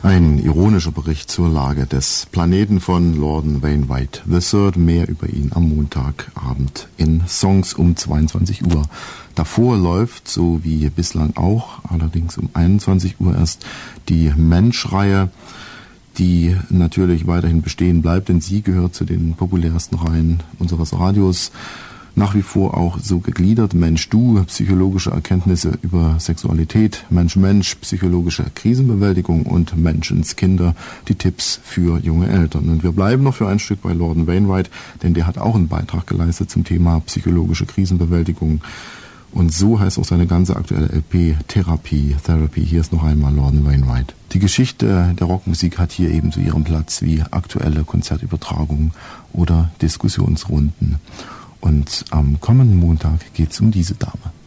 Ein ironischer Bericht zur Lage des Planeten von Lorden Wainwright III. Mehr über ihn am Montagabend in Songs um 22 Uhr. Davor läuft, so wie bislang auch, allerdings um 21 Uhr erst, die Mensch-Reihe, die natürlich weiterhin bestehen bleibt, denn sie gehört zu den populärsten Reihen unseres Radios. Nach wie vor auch so gegliedert: Mensch-Du, psychologische Erkenntnisse über Sexualität, Mensch-Mensch, psychologische Krisenbewältigung und Menschenskinder, die Tipps für junge Eltern. Und wir bleiben noch für ein Stück bei Lorden Wainwright, denn der hat auch einen Beitrag geleistet zum Thema psychologische Krisenbewältigung. Und so heißt auch seine ganze aktuelle LP Therapy. Hier ist noch einmal Lorden Wainwright. Die Geschichte der Rockmusik hat hier ebenso ihren Platz wie aktuelle Konzertübertragungen oder Diskussionsrunden. Und am kommenden Montag geht es um diese Dame.